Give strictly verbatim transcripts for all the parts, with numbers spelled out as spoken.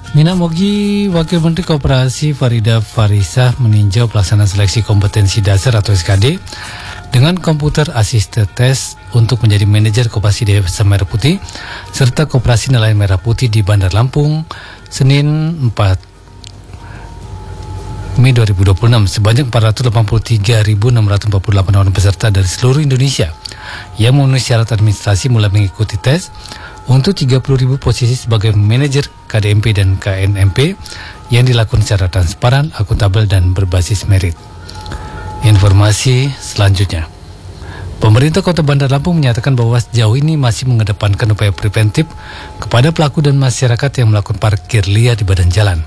Mina Mogi, Wakil Menteri Koperasi Farida Farisah meninjau pelaksanaan seleksi kompetensi dasar atau S K D dengan komputer assisted test untuk menjadi manajer Koperasi Desa Merah Putih serta Koperasi Nelayan Merah Putih di Bandar Lampung, Senin empat Mei dua ribu dua puluh enam. Sebanyak empat ratus delapan puluh tiga ribu enam ratus empat puluh delapan orang peserta dari seluruh Indonesia yang memenuhi syarat administrasi mulai mengikuti tes untuk tiga puluh ribu posisi sebagai manajer K D M P dan K N M P yang dilakukan secara transparan, akuntabel, dan berbasis merit. Informasi selanjutnya, pemerintah Kota Bandar Lampung menyatakan bahwa sejauh ini masih mengedepankan upaya preventif kepada pelaku dan masyarakat yang melakukan parkir liar di badan jalan.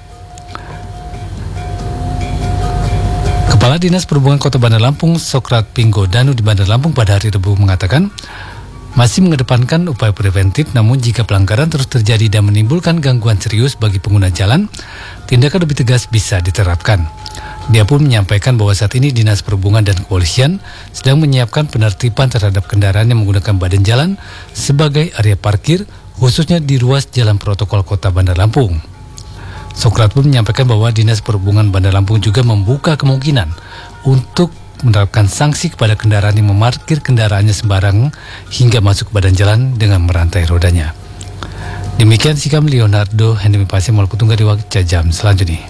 Kepala Dinas Perhubungan Kota Bandar Lampung, Sokrat Pinggo Danu di Bandar Lampung pada hari Rabu mengatakan masih mengedepankan upaya preventif, namun jika pelanggaran terus terjadi dan menimbulkan gangguan serius bagi pengguna jalan, tindakan lebih tegas bisa diterapkan. Dia pun menyampaikan bahwa saat ini Dinas Perhubungan dan Kepolisian sedang menyiapkan penertiban terhadap kendaraan yang menggunakan badan jalan sebagai area parkir, khususnya di ruas jalan protokol Kota Bandar Lampung. Sokrat pun menyampaikan bahwa Dinas Perhubungan Bandar Lampung juga membuka kemungkinan untuk menerapkan sanksi kepada kendaraan yang memarkir kendaraannya sembarang hingga masuk ke badan jalan dengan merantai rodanya. Demikian sikap Leonardo Hendemi Pasir Maluku Tunggal di waktu jam selanjutnya.